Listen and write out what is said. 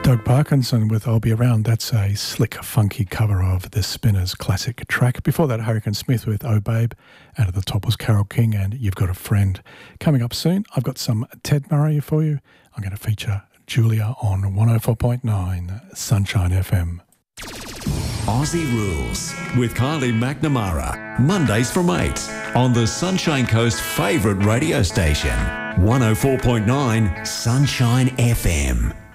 Doug Parkinson with I'll Be Around. That's a slick, funky cover of the Spinners' classic track. Before that, Hurricane Smith with Oh Babe. Out of the top was Carole King and You've Got a Friend. Coming up soon, I've got some Ted Murray for you. I'm going to feature Julia on 104.9 Sunshine FM. Aussie Rules with Kylie McNamara. Mondays from 8 on the Sunshine Coast's favourite radio station. 104.9 Sunshine FM.